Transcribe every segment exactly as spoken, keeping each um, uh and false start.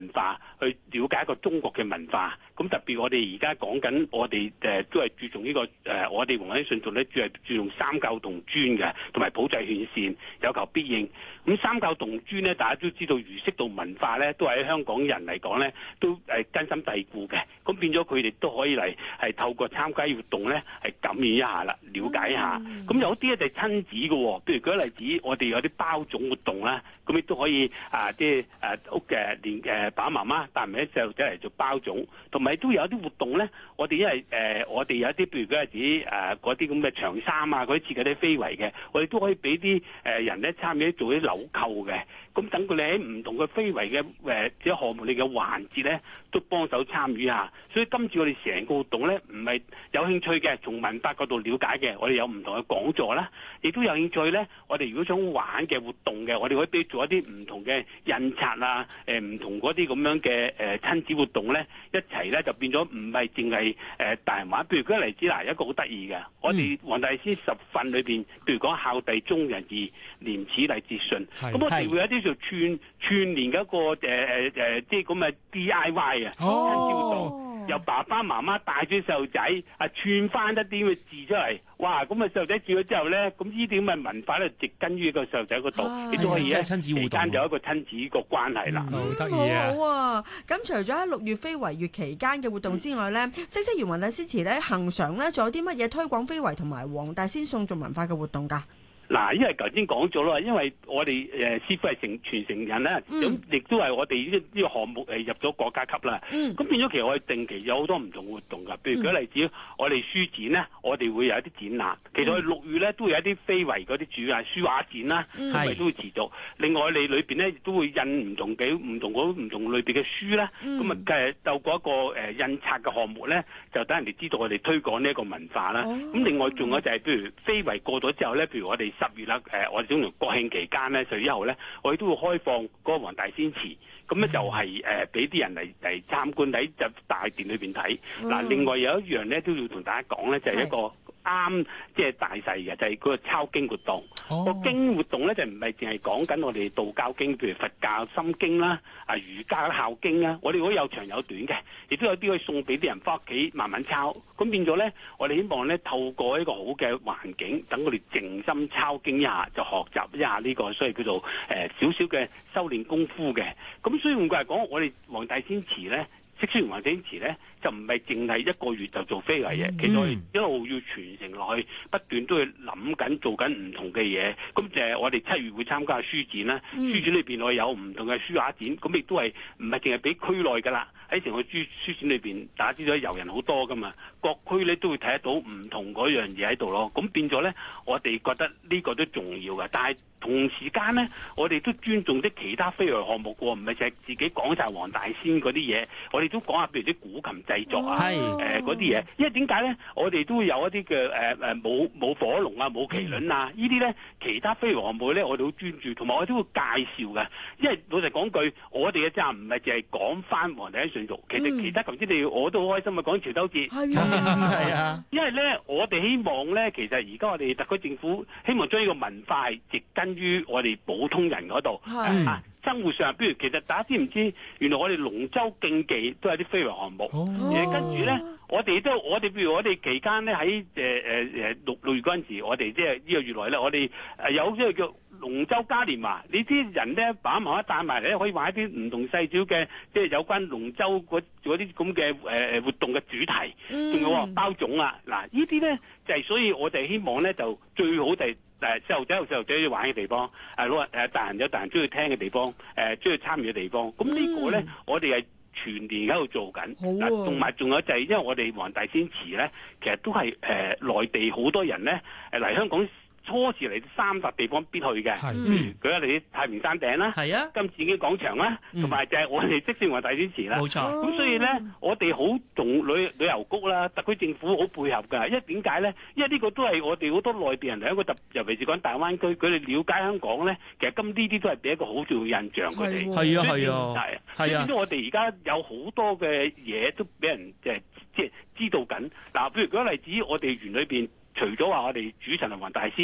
化，去了解一個中國嘅文化。咁特別我哋而家講緊，我哋誒都係注重呢、這個誒、呃，我哋黃大仙信徒咧，主係注重三教同尊嘅，同埋普濟勸善，有求必應。咁三教同尊咧，大家都知道儒釋道文化咧，都係喺香港人嚟講咧，都誒根深蒂固嘅。咁變咗佢哋都可以嚟係透過參加活動咧，係感染一下啦，了解一下。咁、嗯、有啲咧就係親子嘅，譬如舉個例子，我哋有啲包粽活動啦，咁亦都可以啊，即係誒屋嘅連誒爸爸媽媽帶埋啲細路仔嚟做包粽，同埋都有啲活動咧，我哋因為誒我哋有啲譬如舉個例子誒嗰啲咁嘅長衫啊，嗰啲設計啲非遺嘅，我哋都可以俾啲誒人咧參與做啲紐扣嘅。咁等佢哋喺唔同嘅非遺嘅誒即係項目裏嘅環節咧，都幫手參與下。所以今次我哋成個活動咧，唔係有興趣嘅，從文化角度了解嘅，我哋有唔同嘅講座啦，亦都有興趣咧。我哋如果想玩嘅活動嘅，我哋可以俾做一啲唔同嘅印刷啊，誒唔同嗰啲咁樣嘅誒親子活動咧，一齊咧就變咗唔係淨係誒大人玩。譬如舉個例子嗱，一個好得意嘅，我哋黃大仙十訓裏邊，譬如講孝弟忠仁義廉恥禮節信，咁我哋會有啲。就串串連嘅一個誒誒誒，即係咁嘅 D I Y 啊，親子活動，由爸爸媽媽帶住細路仔啊串翻一啲嘅字出嚟，哇！咁啊細路仔轉咗之後咧，咁呢啲咁嘅文化咧，植根於個細路仔嗰度，亦都可以咧，期間有一個親子個關係啦。 好得意啊！好啊！咁除咗喺六月非遺月期間嘅活動之外咧，嗇色園黃大仙祠咧，恆常咧，仲有啲乜嘢推廣非遺同埋黃大仙送頌文化嘅活動㗎？ 嗱，因為頭先講咗啦，因為我哋誒師傅係成傳承人啦，咁亦都係我哋呢呢個項目誒入咗國家級啦。咁、嗯、變咗其實我哋定期有好多唔同活動㗎，譬如舉例子，我哋書展咧，我哋會有一啲展覽。其實我哋六月咧都會有一啲非遺嗰啲主啊書畫展啦，咁咪、嗯、都會持續。另外我哋裏邊咧都會印唔同幾唔同嗰唔同類別嘅書啦，咁啊誒透過一個誒印刷嘅項目咧，就等人哋知道我哋推廣呢一個文化啦。咁、哦、另外仲有就係譬如非遺過咗之後咧，譬如我哋十月啦，誒我哋總同國慶期間咧，十月一號咧，我哋都會開放嗰個黃大仙祠，咁咧就係誒俾啲人嚟嚟參觀喺就大殿裏邊睇。嗱、嗯，另外有一樣咧都要同大家講咧，就係、是、一個啱即係大細嘅，就係、是、嗰個抄經活動。哦、個經活動咧就唔係淨係講緊我哋道教經，譬如佛教心經啦、啊儒家嘅孝經啦，我哋可以有長有短嘅，亦都有啲可以送俾啲人翻屋企慢慢抄。咁變咗咧，我哋希望咧透過一個好嘅環境，等我哋靜心抄經一下，就學習一下呢、這個，所以叫做誒少少嘅修練功夫嘅。咁所以換句嚟講，我哋黃大仙祠咧，嗇色園黃大仙祠咧，就唔係淨係一個月就做非遺嘅，嗯、其實我哋一路要傳承落去，不斷都要諗緊做緊唔同嘅嘢。咁就係我哋七月會參加書展啦，嗯、書展裏邊我有唔同嘅書畫展，咁亦都係唔係淨係俾區內噶啦。喺成個書書展裏邊，大家知道遊人好多噶嘛，各區咧都會睇得到唔同嗰樣嘢喺度咯。咁變咗咧，我哋覺得呢個都重要嘅。但係同時間咧，我哋都尊重啲其他非遺項目喎，唔係淨係自己講晒黃大仙嗰啲嘢，我哋都講下譬如啲古琴製作啊，誒嗰啲嘢。因為點解咧？我哋都會有一啲嘅誒誒舞舞火龍啊、舞麒麟啊，呢啲咧其他非遺項目咧，我哋好專注，同埋我哋都會介紹嘅。因為老實講句，我哋嘅責任唔係淨係講翻黃大仙信俗，其實其他頭先你我都好開心啊，講潮州節係啊，係啊。因為咧，我哋希望咧，其實而家我哋特區政府希望將呢個文化係植根於我哋普通人嗰度啊。生活上，譬如其實大家知唔知，原來我哋龍舟競技都係啲非遺項目。誒、oh. 跟住咧，我哋都我哋譬如我哋期間咧喺誒誒誒六六月嗰陣時，我哋即係呢個月內咧，我哋誒有即係叫龍舟嘉年華。你啲人咧，爸爸媽媽帶埋嚟咧，可以玩一啲唔同細小嘅，即係有關龍舟嗰啲咁嘅誒活動嘅主題，仲、mm. 有包粽啊。嗱，呢啲咧就係、是、所以我哋希望咧就最好就係。誒細路仔有細路仔要玩嘅地方，誒老人誒大人有大人中意聽嘅地方，誒中意參與嘅地方。咁呢個咧，嗯、我哋係全年喺度做緊。嗱，同埋仲有就係因為我哋黃大仙祠咧，其實都係誒、呃、內地好多人咧誒嚟香港。初時嚟三笪地方必去嘅，譬如舉下你太平山頂啦，係啊，金紫荊廣場啦，同埋就係我哋嗇色園黃大仙祠啦。冇錯。咁所以咧，我哋好同旅旅遊局啦，特區政府好配合㗎。因為點解咧？因為呢個都係我哋好多內地人嚟一個特，尤其是講大灣區，佢哋了解香港咧，其實咁呢啲都係俾一個好重要印象佢哋。係啊係啊，係啊。所以我哋而家有好多嘅嘢都俾人即係即係知道緊。嗱，譬如舉個例子，我哋園裏邊。除咗話我哋主神係黃大仙，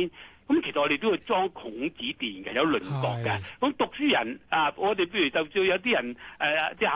咁其實我哋都要裝孔子殿嘅，有輪廓嘅。咁讀書人啊，我哋譬如就算有啲人誒、呃、即係